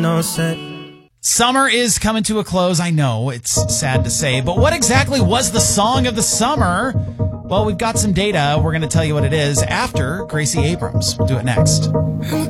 No set. Summer is coming to a close. I know it's sad to say, but what exactly was the song of the summer? Well, we've got some data. We're going to tell you what it is after Gracie Abrams. We'll do it next.